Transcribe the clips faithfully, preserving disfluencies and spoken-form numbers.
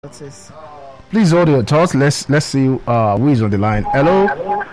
Notice. Please hold your thoughts. Let's let's see uh, who is on the line. Hello.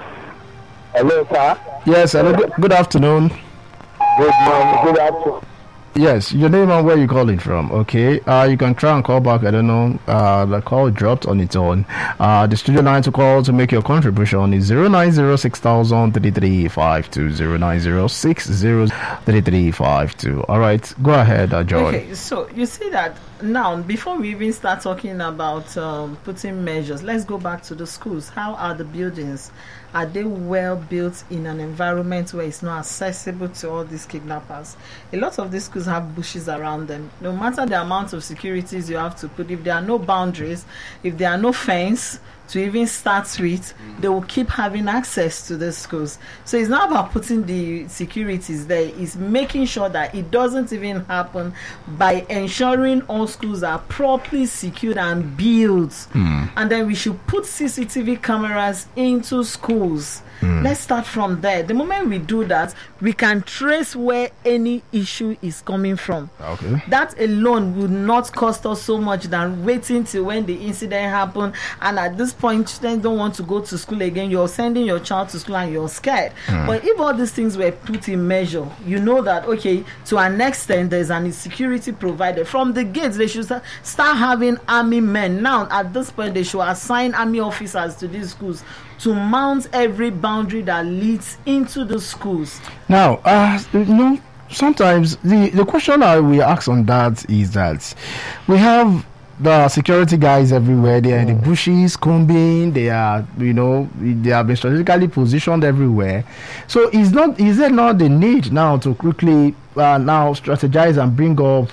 Hello, sir. Yes. Hello. Good, good afternoon. Good morning. Good afternoon. Yes. Your name and where you calling from? Okay. Uh, you can try and call back. I don't know. Uh, the call dropped on its own. Uh, the studio line to call to make your contribution is zero nine zero six thousand three three five two zero nine zero six zero three three five two. All right. Go ahead, uh, Joy. Okay, so you see that now, before we even start talking about um, putting measures, let's go back to the schools. How are the buildings? Are they well built in an environment where it's not accessible to all these kidnappers? A lot of these schools have bushes around them. No matter the amount of securities you have to put, if there are no boundaries, if there are no fence to even start with, they will keep having access to the schools. So it's not about putting the securities there, it's making sure that it doesn't even happen by ensuring all schools are properly secured and built. Mm. And then we should put C C T V cameras into schools. Mm. Let's start from there. The moment we do that, we can trace where any issue is coming from. Okay. That alone would not cost us so much than waiting till when the incident happened, and at this point students don't want to go to school again. You're sending your child to school and you're scared. Mm. But if all these things were put in measure, you know that okay, to an extent there's an security provided from the gates. They should start, start having army men. Now at this point they should assign army officers to these schools to mount every boundary that leads into the schools. Now, uh, you know, sometimes the, the question I will ask on that is that we have the security guys everywhere. They are in the bushes, combing. They are, you know, they have been strategically positioned everywhere. So, is not is there not the need now to quickly uh, now strategize and bring up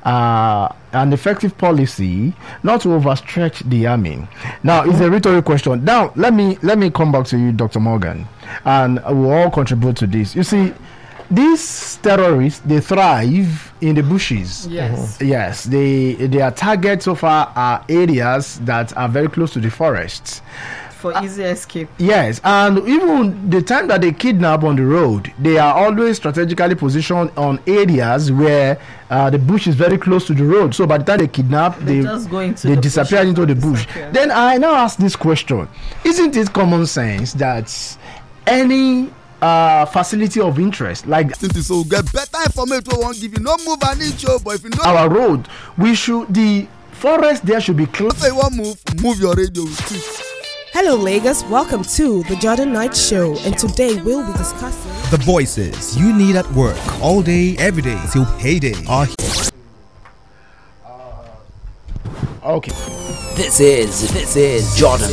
uh, an effective policy, not to overstretch the army? Now, it's a rhetorical question. Now, let me let me come back to you, Doctor Morgan, and we'll all contribute to this. You see, these terrorists, they thrive in the bushes. Yes. Mm-hmm. Yes. They their targets so far are areas that are very close to the forests. For uh, easy escape. Yes, and even the time that they kidnap on the road, they are always strategically positioned on areas where uh, the bush is very close to the road. So by the time they kidnap, they, they just go into they the disappear bush into the bush. disappear. Then I now ask this question: isn't it common sense that any uh facility of interest like so get better information we won't give you no move an inch, but if you know our road, we should the forest there should be close. If you want move move your radio. Hello Lagos, welcome to the Jordan Knight Show, and today we'll be discussing the voices you need at work all day every day till payday are here. Okay. This is this is Jordan